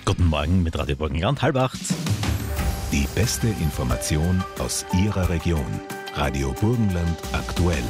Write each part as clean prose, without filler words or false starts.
Guten Morgen mit Radio Burgenland, 7:30. Die beste Information aus Ihrer Region. Radio Burgenland aktuell.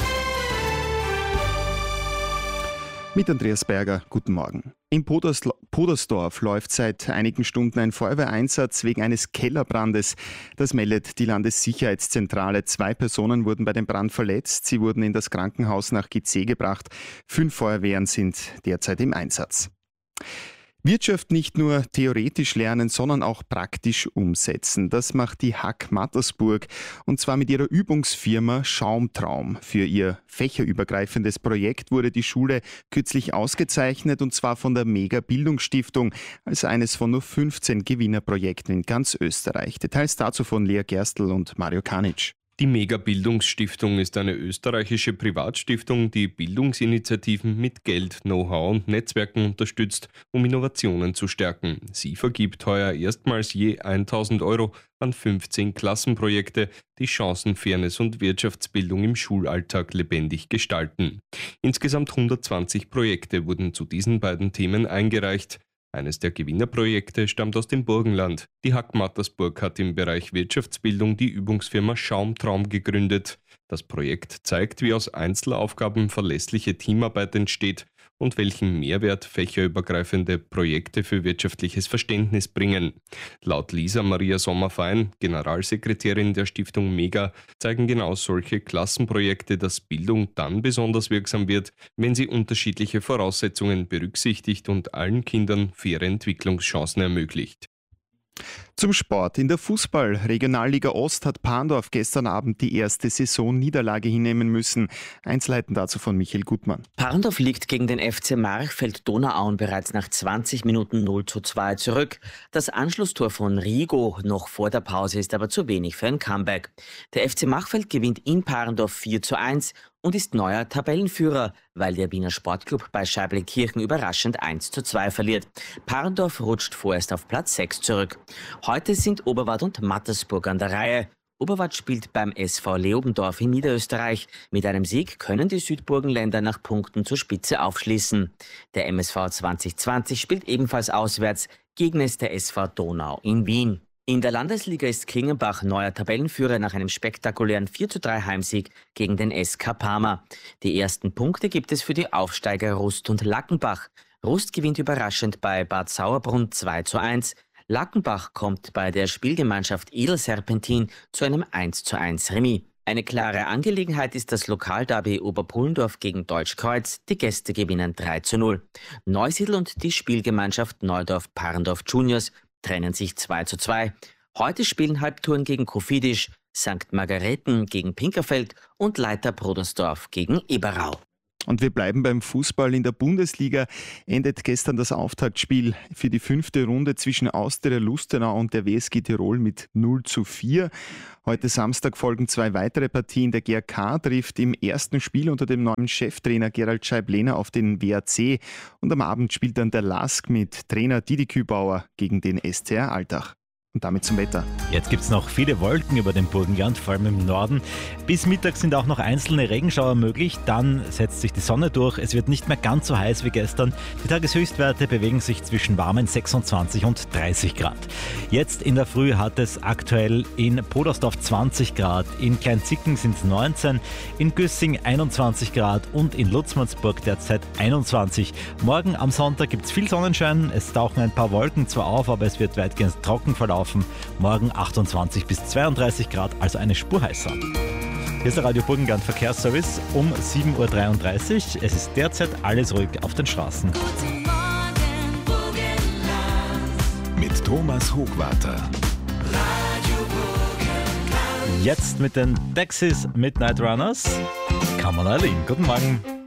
Mit Andreas Berger, guten Morgen. In Podersdorf läuft seit einigen Stunden ein Feuerwehreinsatz wegen eines Kellerbrandes. Das meldet die Landessicherheitszentrale. 2 Personen wurden bei dem Brand verletzt. Sie wurden in das Krankenhaus nach Gizeh gebracht. 5 Feuerwehren sind derzeit im Einsatz. Wirtschaft nicht nur theoretisch lernen, sondern auch praktisch umsetzen. Das macht die HAK Mattersburg und zwar mit ihrer Übungsfirma Schaumtraum. Für ihr fächerübergreifendes Projekt wurde die Schule kürzlich ausgezeichnet und zwar von der Mega Bildungsstiftung als eines von nur 15 Gewinnerprojekten in ganz Österreich. Details dazu von Lea Gerstl und Mario Kanic. Die Mega Bildungsstiftung ist eine österreichische Privatstiftung, die Bildungsinitiativen mit Geld, Know-how und Netzwerken unterstützt, um Innovationen zu stärken. Sie vergibt heuer erstmals je 1.000 Euro an 15 Klassenprojekte, die Chancen, Fairness und Wirtschaftsbildung im Schulalltag lebendig gestalten. Insgesamt 120 Projekte wurden zu diesen beiden Themen eingereicht. Eines der Gewinnerprojekte stammt aus dem Burgenland. Die HAK Mattersburg hat im Bereich Wirtschaftsbildung die Übungsfirma Schaumtraum gegründet. Das Projekt zeigt, wie aus Einzelaufgaben verlässliche Teamarbeit entsteht und welchen Mehrwert fächerübergreifende Projekte für wirtschaftliches Verständnis bringen. Laut Lisa Maria Sommerfein, Generalsekretärin der Stiftung Mega, zeigen genau solche Klassenprojekte, dass Bildung dann besonders wirksam wird, wenn sie unterschiedliche Voraussetzungen berücksichtigt und allen Kindern faire Entwicklungschancen ermöglicht. Zum Sport. In der Fußball-Regionalliga Ost hat Parndorf gestern Abend die erste Saisonniederlage hinnehmen müssen. Einzelheiten dazu von Michael Gutmann. Parndorf liegt gegen den FC Marchfeld Donauauen bereits nach 20 Minuten 0:2 zurück. Das Anschlusstor von Rigo noch vor der Pause ist aber zu wenig für ein Comeback. Der FC Marchfeld gewinnt in Parndorf 4:1 und ist neuer Tabellenführer, weil der Wiener Sportclub bei Scheiblenkirchen überraschend 1:2 verliert. Parndorf rutscht vorerst auf Platz 6 zurück. Heute sind Oberwart und Mattersburg an der Reihe. Oberwart spielt beim SV Leobendorf in Niederösterreich. Mit einem Sieg können die Südburgenländer nach Punkten zur Spitze aufschließen. Der MSV 2020 spielt ebenfalls auswärts. Gegner ist der SV Donau in Wien. In der Landesliga ist Klingenbach neuer Tabellenführer nach einem spektakulären 4:3 Heimsieg gegen den SK Parma. Die ersten Punkte gibt es für die Aufsteiger Rust und Lackenbach. Rust gewinnt überraschend bei Bad Sauerbrunn 2:1. Lackenbach kommt bei der Spielgemeinschaft Edelserpentin zu einem 1:1 Remis. Eine klare Angelegenheit ist das Lokalderby Oberpullendorf gegen Deutschkreuz. Die Gäste gewinnen 3:0. Neusiedl und die Spielgemeinschaft Neudorf-Parndorf Juniors trennen sich 2:2. Heute spielen Halbtouren gegen Kofidis, St. Margareten gegen Pinkerfeld und Leiter Brodersdorf gegen Eberau. Und wir bleiben beim Fußball. In der Bundesliga endet gestern das Auftaktspiel für die 5. Runde zwischen Austria Lustenau und der WSG Tirol mit 0:4. Heute Samstag folgen 2 weitere Partien. Der GRK trifft im ersten Spiel unter dem neuen Cheftrainer Gerald Scheiblener auf den WAC. Und am Abend spielt dann der LASK mit Trainer Didi Kübauer gegen den SCR Altach. Und damit zum Wetter. Jetzt gibt es noch viele Wolken über dem Burgenland, vor allem im Norden. Bis Mittag sind auch noch einzelne Regenschauer möglich. Dann setzt sich die Sonne durch. Es wird nicht mehr ganz so heiß wie gestern. Die Tageshöchstwerte bewegen sich zwischen warmen 26 und 30 Grad. Jetzt in der Früh hat es aktuell in Podersdorf 20 Grad, in Kleinzicken sind es 19, in Güssing 21 Grad und in Lutzmannsburg derzeit 21. Morgen am Sonntag gibt es viel Sonnenschein. Es tauchen ein paar Wolken zwar auf, aber es wird weitgehend trocken verlaufen. Morgen 28 bis 32 Grad, also eine Spur heißer. Hier ist der Radio Burgenland Verkehrsservice um 7:33 Uhr. Es ist derzeit alles ruhig auf den Straßen. Guten Morgen, Burgenland. Mit Thomas Hochwarter. Radio Burgenland. Jetzt mit den Dexys Midnight Runners. Kammern Eileen. Guten Morgen.